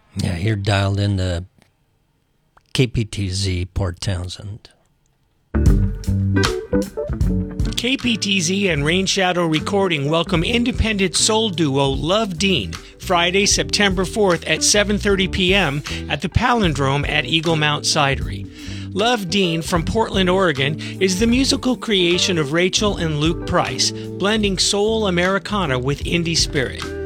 Yeah, you're dialed into KPTZ Port Townsend. KPTZ and Rain Shadow Recording welcome independent soul duo Love Dean, Friday, September 4th at 7:30 p.m. at the Palindrome at Eagle Mount Cidery. Love Dean from Portland, Oregon, is the musical creation of Rachel and Luke Price, blending soul Americana with indie spirit.